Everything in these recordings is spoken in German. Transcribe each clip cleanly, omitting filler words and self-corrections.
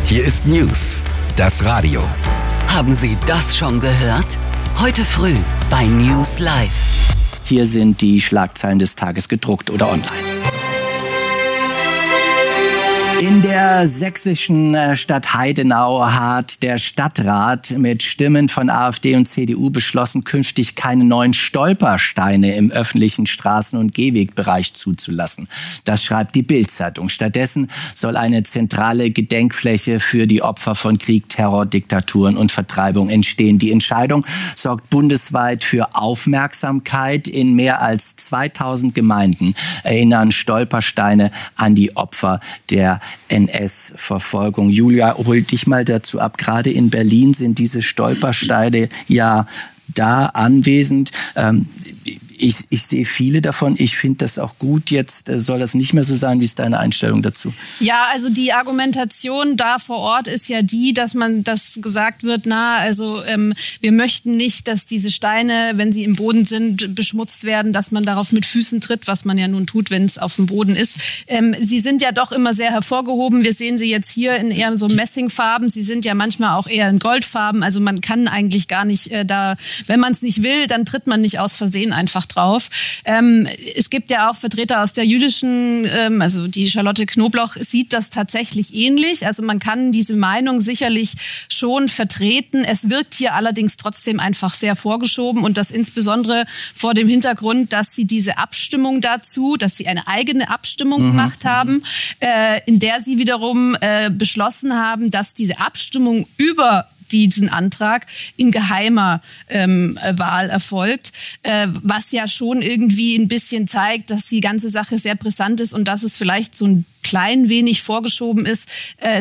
Hier ist News, das Radio. Haben Sie das schon gehört? Heute früh bei News Live. Hier sind die Schlagzeilen des Tages gedruckt oder online. In der sächsischen Stadt Heidenau hat der Stadtrat mit Stimmen von AfD und CDU beschlossen, künftig keine neuen Stolpersteine im öffentlichen Straßen- und Gehwegbereich zuzulassen. Das schreibt die Bild-Zeitung. Stattdessen soll eine zentrale Gedenkfläche für die Opfer von Krieg, Terror, Diktaturen und Vertreibung entstehen. Die Entscheidung sorgt bundesweit für Aufmerksamkeit. In mehr als 2000 Gemeinden erinnern Stolpersteine an die Opfer der NS-Verfolgung. Julia, hol dich mal dazu ab. Gerade in Berlin sind diese Stolpersteine ja da anwesend. Ich sehe viele davon. Ich finde das auch gut. Jetzt soll das nicht mehr so sein. Wie ist deine Einstellung dazu? Ja, also die Argumentation da vor Ort ist ja die, dass gesagt wird, wir möchten nicht, dass diese Steine, wenn sie im Boden sind, beschmutzt werden, dass man darauf mit Füßen tritt, was man ja nun tut, wenn es auf dem Boden ist. Sie sind ja doch immer sehr hervorgehoben. Wir sehen sie jetzt hier in eher so Messingfarben. Sie sind ja manchmal auch eher in Goldfarben. Also man kann eigentlich gar nicht wenn man es nicht will, dann tritt man nicht aus Versehen einfach drauf. Es gibt ja auch Vertreter aus der jüdischen, also die Charlotte Knobloch sieht das tatsächlich ähnlich. Also man kann diese Meinung sicherlich schon vertreten. Es wirkt hier allerdings trotzdem einfach sehr vorgeschoben und das insbesondere vor dem Hintergrund, dass sie diese Abstimmung dazu, dass sie eine eigene Abstimmung gemacht haben, in der sie wiederum beschlossen haben, dass diese Abstimmung über diesen Antrag in geheimer Wahl erfolgt, was ja schon irgendwie ein bisschen zeigt, dass die ganze Sache sehr brisant ist und dass es vielleicht so ein klein wenig vorgeschoben ist.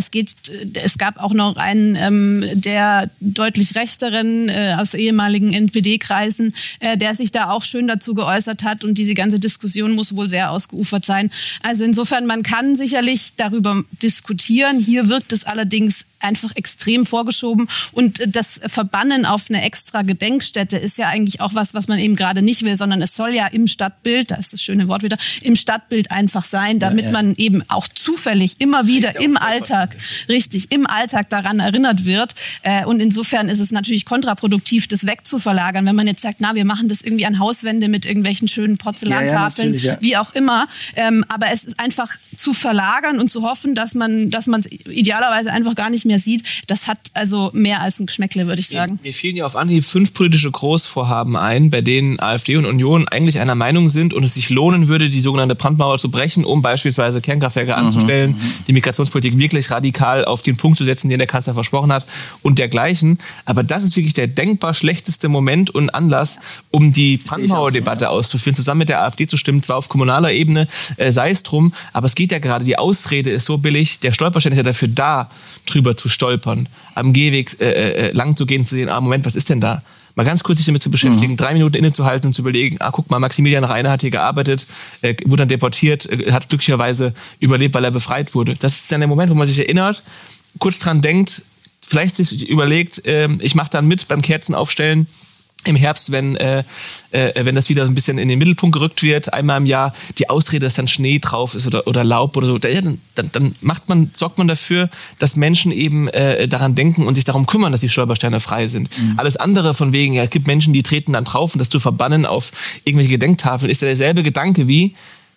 Es gab auch noch einen der deutlich rechteren aus ehemaligen NPD-Kreisen, der sich da auch schön dazu geäußert hat und diese ganze Diskussion muss wohl sehr ausgeufert sein. Also insofern, man kann sicherlich darüber diskutieren. Hier wirkt es allerdings einfach extrem vorgeschoben und das Verbannen auf eine extra Gedenkstätte ist ja eigentlich auch was man eben gerade nicht will, sondern es soll ja im Stadtbild, da ist das schöne Wort wieder, im Stadtbild einfach sein, damit man eben auch zufällig immer wieder im Alltag daran erinnert wird. Und insofern ist es natürlich kontraproduktiv, das wegzuverlagern, wenn man jetzt sagt, wir machen das irgendwie an Hauswände mit irgendwelchen schönen Porzellantafeln, wie auch immer. Aber es ist einfach zu verlagern und zu hoffen, dass man es idealerweise einfach gar nicht mehr sieht. Das hat also mehr als ein Geschmäckle, würde ich sagen. Mir fielen ja auf Anhieb 5 politische Großvorhaben ein, bei denen AfD und Union eigentlich einer Meinung sind und es sich lohnen würde, die sogenannte Brandmauer zu brechen, um beispielsweise Kernkraftwerke anzustellen, die Migrationspolitik wirklich radikal auf den Punkt zu setzen, den der Kanzler versprochen hat und dergleichen. Aber das ist wirklich der denkbar schlechteste Moment und Anlass, um die Brandmauerdebatte auszuführen, zusammen mit der AfD zu stimmen, zwar auf kommunaler Ebene, sei es drum, aber es geht ja gerade, die Ausrede ist so billig, der Stolperstein ist ja dafür da, drüber zu stolpern, am Gehweg lang zu gehen, zu sehen, Moment, was ist denn da? Mal ganz kurz sich damit zu beschäftigen, 3 Minuten innezuhalten und zu überlegen, guck mal, Maximilian Reiner hat hier gearbeitet, wurde dann deportiert, hat glücklicherweise überlebt, weil er befreit wurde. Das ist dann der Moment, wo man sich erinnert, kurz dran denkt, vielleicht sich überlegt, ich mache dann mit beim Kerzenaufstellen im Herbst, wenn das wieder ein bisschen in den Mittelpunkt gerückt wird, einmal im Jahr, die Ausrede, dass dann Schnee drauf ist oder Laub oder so, dann sorgt man dafür, dass Menschen eben daran denken und sich darum kümmern, dass die Stolpersteine frei sind. Alles andere von wegen, es gibt Menschen, die treten dann drauf und das zu verbannen auf irgendwelche Gedenktafeln, ist ja derselbe Gedanke wie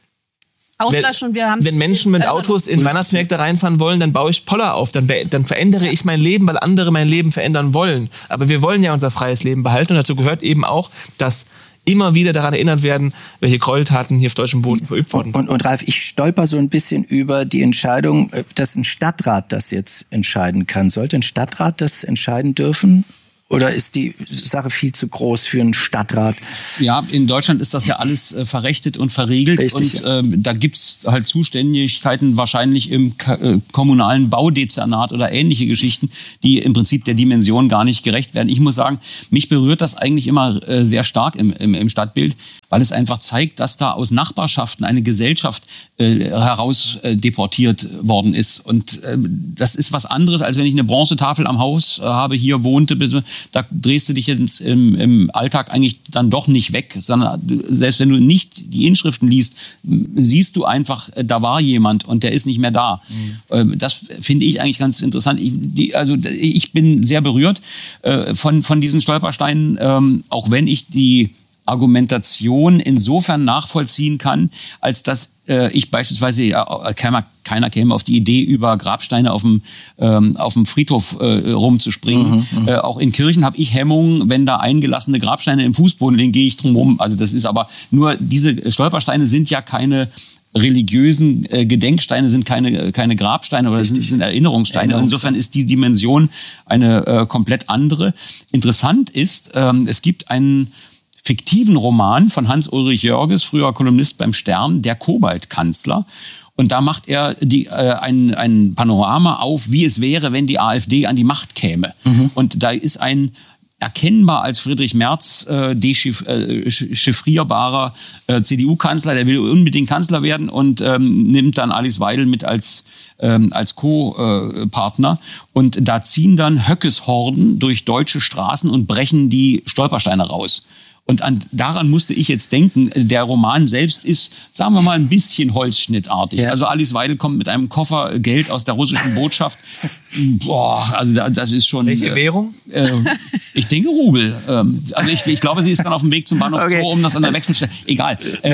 wenn Menschen mit Autos in Weihnachtsmärkte reinfahren wollen, dann baue ich Poller auf, dann verändere ich mein Leben, weil andere mein Leben verändern wollen. Aber wir wollen ja unser freies Leben behalten und dazu gehört eben auch, dass immer wieder daran erinnert werden, welche Gräueltaten hier auf deutschem Boden verübt wurden. Und Ralf, ich stolper so ein bisschen über die Entscheidung, dass ein Stadtrat das jetzt entscheiden kann. Sollte ein Stadtrat das entscheiden dürfen? Oder ist die Sache viel zu groß für einen Stadtrat? Ja, in Deutschland ist das ja alles verrechtet und verriegelt. Richtig. Und da gibt's halt Zuständigkeiten wahrscheinlich im kommunalen Baudezernat oder ähnliche Geschichten, die im Prinzip der Dimension gar nicht gerecht werden. Ich muss sagen, mich berührt das eigentlich immer sehr stark im Stadtbild, weil es einfach zeigt, dass da aus Nachbarschaften eine Gesellschaft heraus deportiert worden ist. Und das ist was anderes, als wenn ich eine Bronzetafel am Haus habe, hier wohnte, bitte, da drehst du dich jetzt im Alltag eigentlich dann doch nicht weg, sondern selbst wenn du nicht die Inschriften liest, siehst du einfach, da war jemand und der ist nicht mehr da. Das finde ich eigentlich ganz interessant. Ich bin sehr berührt von diesen Stolpersteinen, auch wenn ich die Argumentation insofern nachvollziehen kann, als dass ich beispielsweise, keiner käme auf die Idee, über Grabsteine auf dem Friedhof rumzuspringen. Auch in Kirchen habe ich Hemmungen, wenn da eingelassene Grabsteine im Fußboden liegen, gehe ich drum rum. Also das ist aber nur, diese Stolpersteine sind ja keine religiösen Gedenksteine, sind keine Grabsteine oder sind Erinnerungssteine. Insofern ist die Dimension eine komplett andere. Interessant ist, es gibt einen fiktiven Roman von Hans-Ulrich Jörges, früher Kolumnist beim Stern, Der Kobaltkanzler. Und da macht er ein Panorama auf, wie es wäre, wenn die AfD an die Macht käme. Und da ist ein erkennbar als Friedrich Merz dechiffrierbarer CDU-Kanzler, der will unbedingt Kanzler werden und nimmt dann Alice Weidel mit als Co-Partner. Und da ziehen dann Höckeshorden durch deutsche Straßen und brechen die Stolpersteine raus. Und daran musste ich jetzt denken, der Roman selbst ist, sagen wir mal, ein bisschen holzschnittartig. Ja. Also Alice Weidel kommt mit einem Koffer Geld aus der russischen Botschaft. Also das ist schon... Welche Währung? Ich denke Rubel. Also ich glaube, sie ist dann auf dem Weg zum Bahnhof Zoo, um das an der Wechselstelle... Egal.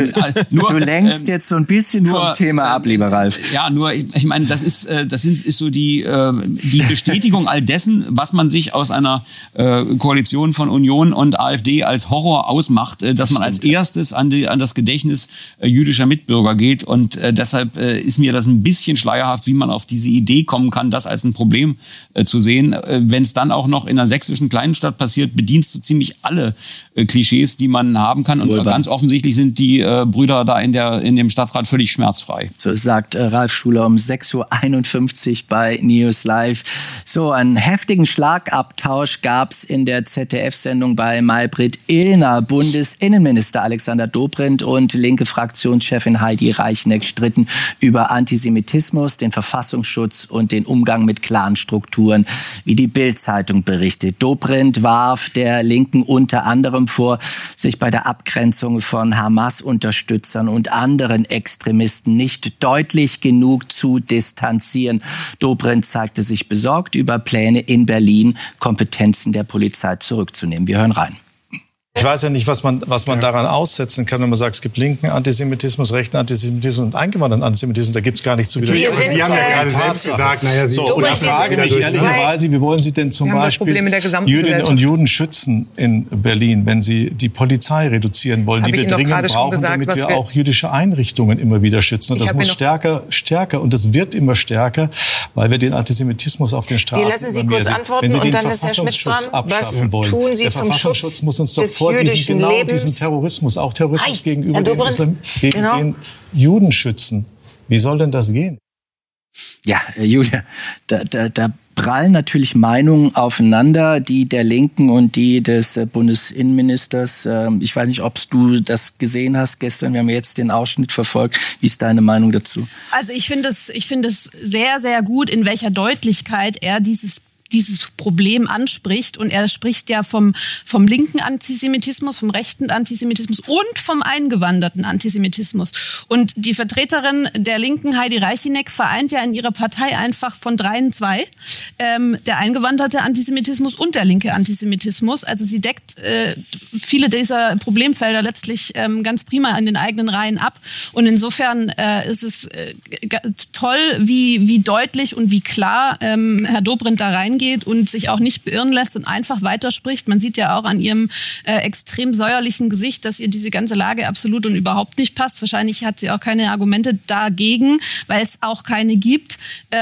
Du lenkst jetzt so ein bisschen vom Thema ab, lieber Ralf. Ja, nur, ich meine, das ist so die Bestätigung all dessen, was man sich aus einer Koalition von Union und AfD als Horror ausmacht, dass man als erstes an das Gedächtnis jüdischer Mitbürger geht. Und deshalb ist mir das ein bisschen schleierhaft, wie man auf diese Idee kommen kann, das als ein Problem zu sehen. Wenn es dann auch noch in einer sächsischen Kleinstadt passiert, bedienst du ziemlich alle Klischees, die man haben kann. Und ganz offensichtlich sind die Brüder da in dem Stadtrat völlig schmerzfrei. So sagt Ralf Schuler um 6.51 Uhr bei News Live. So, einen heftigen Schlagabtausch gab es in der ZDF-Sendung bei Maybrit Illner. Bundesinnenminister Alexander Dobrindt und linke Fraktionschefin Heidi Reicheneck stritten über Antisemitismus, den Verfassungsschutz und den Umgang mit Clanstrukturen, wie die Bild-Zeitung berichtet. Dobrindt warf der Linken unter anderem vor, sich bei der Abgrenzung von Hamas-Unterstützern und anderen Extremisten nicht deutlich genug zu distanzieren. Dobrindt zeigte sich besorgt über Pläne in Berlin, Kompetenzen der Polizei zurückzunehmen. Wir hören rein. Ich weiß ja nicht, was man daran aussetzen kann, wenn man sagt, es gibt linken Antisemitismus, rechten Antisemitismus und eingewanderten Antisemitismus. Da gibt es gar nichts zu widersprechen. Sie haben ja gerade selbst gesagt, naja, Sie... Und ich frage mich ehrlicherweise, wie wollen Sie denn zum Beispiel Jüdinnen und Juden schützen in Berlin, wenn Sie die Polizei reduzieren wollen, die wir dringend brauchen, damit wir auch jüdische Einrichtungen immer wieder schützen. Und das muss stärker und das wird immer stärker, weil wir den Antisemitismus auf den Straßen... Lassen Sie kurz antworten und dann ist Herr Schmitz dran. Was tun Sie zum Schutz muss uns doch vor diesem Terrorismus, auch Terrorismus gegenüber den Juden schützen. Wie soll denn das gehen? Ja, Julia, da prallen natürlich Meinungen aufeinander, die der Linken und die des Bundesinnenministers. Ich weiß nicht, ob du das gesehen hast gestern. Wir haben jetzt den Ausschnitt verfolgt. Wie ist deine Meinung dazu? Also ich finde es sehr, sehr gut, in welcher Deutlichkeit er dieses Problem anspricht. Und er spricht ja vom linken Antisemitismus, vom rechten Antisemitismus und vom eingewanderten Antisemitismus. Und die Vertreterin der Linken, Heidi Reicheneck, vereint ja in ihrer Partei einfach von 3 in 2. Der eingewanderte Antisemitismus und der linke Antisemitismus. Also sie deckt viele dieser Problemfelder letztlich ganz prima in den eigenen Reihen ab. Und insofern ist es toll, wie deutlich und wie klar Herr Dobrindt da reingeht und sich auch nicht beirren lässt und einfach weiterspricht. Man sieht ja auch an ihrem extrem säuerlichen Gesicht, dass ihr diese ganze Lage absolut und überhaupt nicht passt. Wahrscheinlich hat sie auch keine Argumente dagegen, weil es auch keine gibt.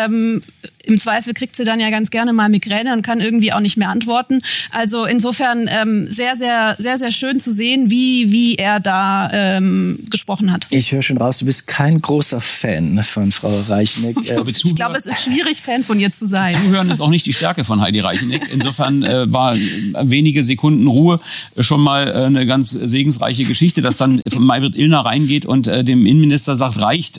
Im Zweifel kriegt sie dann ja ganz gerne mal Migräne und kann irgendwie auch nicht mehr antworten. Also insofern sehr, sehr, sehr, sehr schön zu sehen, wie er da gesprochen hat. Ich höre schon raus, du bist kein großer Fan von Frau Reicheneck. Ich glaube, es ist schwierig, Fan von ihr zu sein. Zuhören ist auch nicht die Stärke Stärke von Heidi Reicheneck. Insofern war wenige Sekunden Ruhe schon mal eine ganz segensreiche Geschichte, dass dann Maybrit Illner reingeht und dem Innenminister sagt, reicht.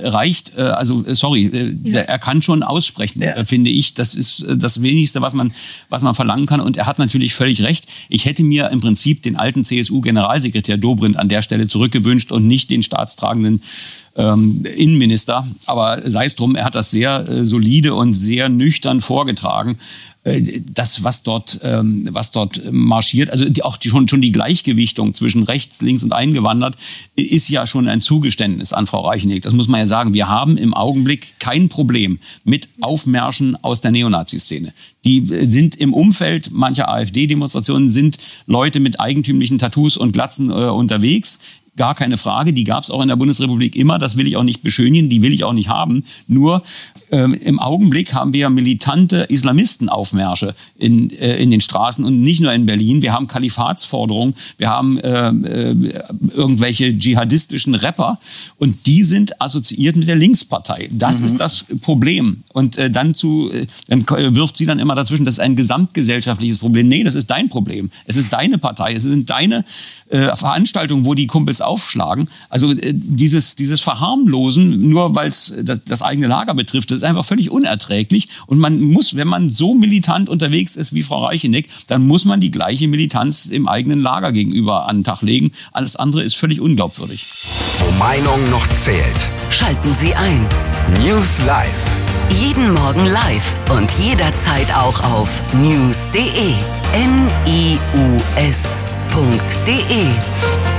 Er kann schon aussprechen, finde ich. Das ist das Wenigste, was man verlangen kann. Und er hat natürlich völlig recht. Ich hätte mir im Prinzip den alten CSU-Generalsekretär Dobrindt an der Stelle zurückgewünscht und nicht den staatstragenden Innenminister. Aber sei es drum, er hat das sehr solide und sehr nüchtern vorgetragen. Das, was dort marschiert, also schon die Gleichgewichtung zwischen rechts, links und eingewandert, ist ja schon ein Zugeständnis an Frau Reicheneck. Das muss man ja sagen. Wir haben im Augenblick kein Problem mit Aufmärschen aus der Neonazi-Szene. Die sind im Umfeld mancher AfD-Demonstrationen, sind Leute mit eigentümlichen Tattoos und Glatzen unterwegs. Gar keine Frage, die gab es auch in der Bundesrepublik immer, das will ich auch nicht beschönigen, die will ich auch nicht haben. Nur im Augenblick haben wir militante Islamistenaufmärsche in den Straßen und nicht nur in Berlin. Wir haben Kalifatsforderungen, wir haben irgendwelche dschihadistischen Rapper und die sind assoziiert mit der Linkspartei. Das ist das Problem. Und dann wirft sie dann immer dazwischen, das ist ein gesamtgesellschaftliches Problem. Nee, das ist dein Problem. Es ist deine Partei, es sind deine Veranstaltungen, wo die Kumpels aufschlagen. Also dieses Verharmlosen, nur weil es das eigene Lager betrifft, das ist einfach völlig unerträglich. Und man muss, wenn man so militant unterwegs ist wie Frau Reicheneck, dann muss man die gleiche Militanz im eigenen Lager gegenüber an den Tag legen. Alles andere ist völlig unglaubwürdig. Wo Meinung noch zählt. Schalten Sie ein. News Live. Jeden Morgen live und jederzeit auch auf news.de. NIUS.de